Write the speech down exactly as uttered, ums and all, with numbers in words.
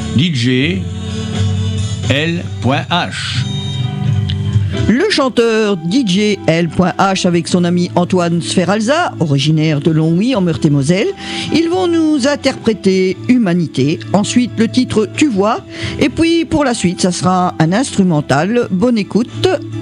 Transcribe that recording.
D J L.H. Le chanteur D J L.H avec son ami Antoine Sferalza, originaire de Longwy en Meurthe-et-Moselle, ils vont nous interpréter Humanité, ensuite le titre Tu vois, et puis pour la suite ça sera un instrumental. Bonne écoute